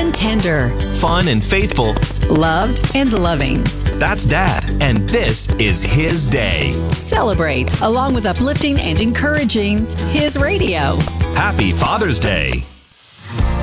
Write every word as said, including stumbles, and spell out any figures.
and tender. Fun and faithful. Loved and loving. That's Dad, and this is his day. Celebrate, along with uplifting and encouraging, his radio. Happy Father's Day.